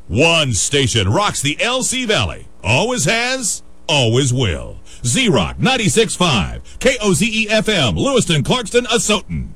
One station rocks the LC Valley. Always has, always will. Z-Rock 96.5, KOZE-FM, Lewiston, Clarkston, Asotin.